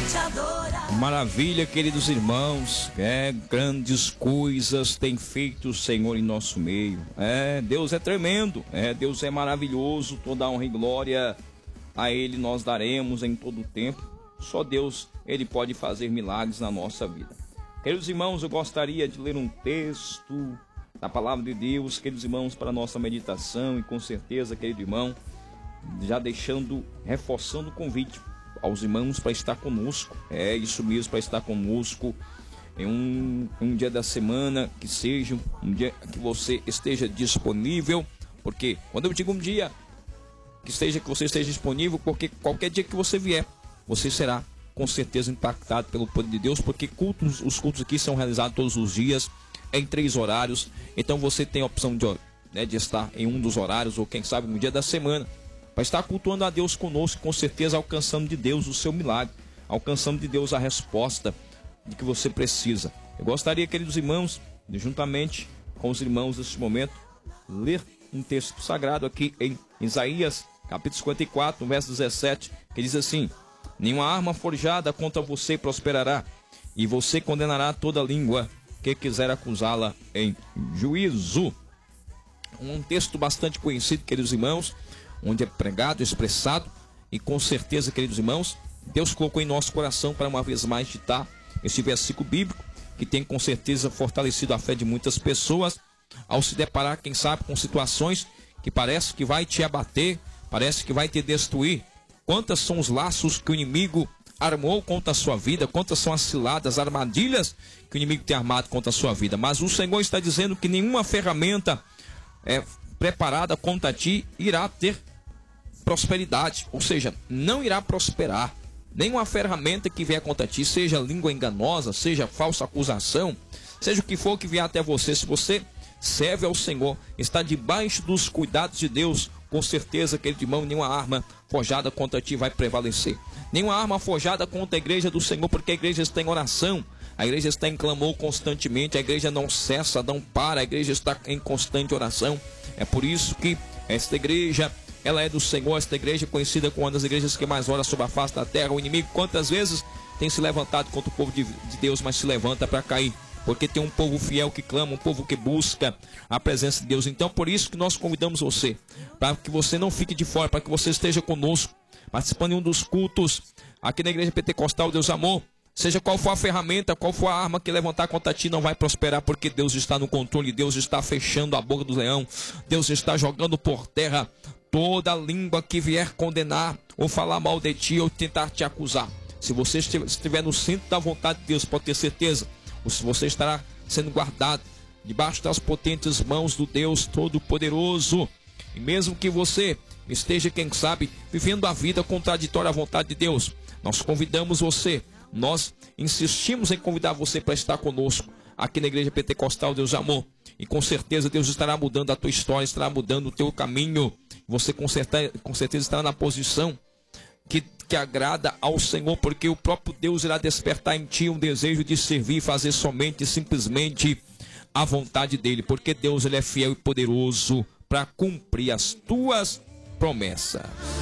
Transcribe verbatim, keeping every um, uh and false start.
Maravilha, queridos irmãos, é, grandes coisas tem feito o Senhor em nosso meio. É, Deus é tremendo, é, Deus é maravilhoso, toda honra e glória a Ele nós daremos em todo o tempo. Só Deus, Ele pode fazer milagres na nossa vida. Queridos irmãos, eu gostaria de ler um texto da palavra de Deus, queridos irmãos, para a nossa meditação, e com certeza, querido irmão, já deixando, reforçando o convite aos irmãos para estar conosco. É isso mesmo, para estar conosco em um, um dia da semana, que seja um dia que você esteja disponível, porque quando eu digo um dia que esteja, que você esteja disponível, porque qualquer dia que você vier, você será com certeza impactado pelo poder de Deus, porque cultos, os cultos aqui são realizados todos os dias, em três horários, então você tem a opção de, né, de estar em um dos horários, ou quem sabe no dia da semana, para estar cultuando a Deus conosco, com certeza alcançando de Deus o seu milagre, alcançando de Deus a resposta de que você precisa. Eu gostaria, queridos irmãos, de, juntamente com os irmãos neste momento, ler um texto sagrado aqui em Isaías, capítulo cinquenta e quatro, verso dezessete, que diz assim: nenhuma arma forjada contra você prosperará, e você condenará toda língua que quiser acusá-la em juízo. Um texto bastante conhecido, queridos irmãos, onde é pregado, expressado, e com certeza, queridos irmãos, Deus colocou em nosso coração para uma vez mais ditar esse versículo bíblico, que tem com certeza fortalecido a fé de muitas pessoas, ao se deparar, quem sabe, com situações que parece que vai te abater, parece que vai te destruir. Quantos são os laços que o inimigo armou contra a sua vida, quantas são as ciladas, as armadilhas que o inimigo tem armado contra a sua vida, mas o Senhor está dizendo que nenhuma ferramenta é preparada contra ti irá ter prosperidade, ou seja, não irá prosperar. Nenhuma ferramenta que vier contra ti, seja língua enganosa, seja falsa acusação, seja o que for que vier até você, se você serve ao Senhor, está debaixo dos cuidados de Deus, com certeza, querido irmão, nenhuma arma forjada contra ti vai prevalecer. Nenhuma arma forjada contra a igreja do Senhor, porque a igreja está em oração, a igreja está em clamor constantemente, a igreja não cessa, não para, a igreja está em constante oração. É por isso que esta igreja, ela é do Senhor, esta igreja é conhecida como uma das igrejas que mais ora sobre a face da terra. O inimigo, quantas vezes tem se levantado contra o povo de, de Deus, mas se levanta para cair, porque tem um povo fiel que clama, um povo que busca a presença de Deus. Então, por isso que nós convidamos você, para que você não fique de fora, para que você esteja conosco, participando de um dos cultos aqui na Igreja Pentecostal Deus Amor. Seja qual for a ferramenta, qual for a arma que levantar contra ti, não vai prosperar, porque Deus está no controle, Deus está fechando a boca do leão, Deus está jogando por terra toda língua que vier condenar, ou falar mal de ti, ou tentar te acusar. Se você estiver no centro da vontade de Deus, pode ter certeza, você estará sendo guardado debaixo das potentes mãos do Deus Todo-Poderoso. E mesmo que você esteja, quem sabe, vivendo a vida contraditória à vontade de Deus, nós convidamos você, nós insistimos em convidar você para estar conosco aqui na Igreja Pentecostal Deus Amor. E com certeza Deus estará mudando a tua história, estará mudando o teu caminho. Você com certeza, com certeza estará na posição que, que agrada ao Senhor, porque o próprio Deus irá despertar em ti um desejo de servir e fazer somente, simplesmente a vontade dEle, porque Deus, Ele é fiel e poderoso para cumprir as tuas promessas.